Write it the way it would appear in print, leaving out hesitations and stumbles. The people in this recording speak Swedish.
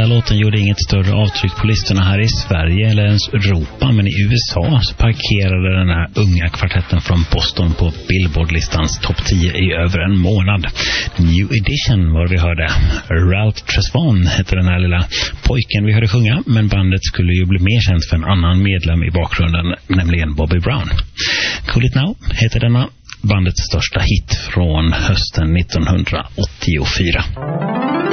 Detta låten gjorde inget större avtryck på listorna här i Sverige eller ens Europa, men i USA så parkerade den här unga kvartetten från Boston på Billboard-listans topp 10 i över en månad. New Edition var vi hörde. Ralph Tresvant hette den här lilla pojken vi hörde sjunga, men bandet skulle ju bli mer känt för en annan medlem i bakgrunden, nämligen Bobby Brown. Cool It Now heter denna bandets största hit från hösten 1984.